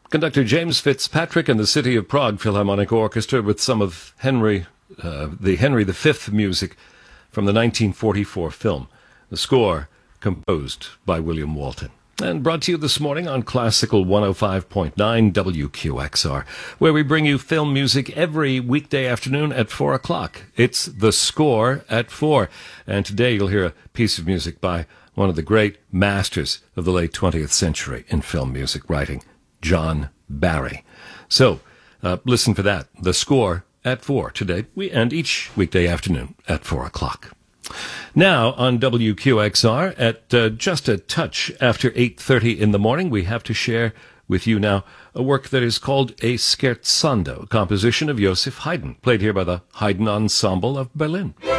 Conductor James Fitzpatrick and the City of Prague Philharmonic Orchestra with some of the Henry V music from the 1944 film. The score composed by William Walton. And brought to you this morning on Classical 105.9 WQXR, where we bring you film music every weekday afternoon at 4 o'clock. It's The Score at 4. And today you'll hear a piece of music by one of the great masters of the late 20th century in film music writing, John Barry. So, listen for that. The Score at 4 today, and each weekday afternoon at 4 o'clock. Now, on WQXR, at just a touch after 8:30 in the morning, we have to share with you now a work that is called a scherzando, composition of Joseph Haydn, played here by the Haydn Ensemble of Berlin.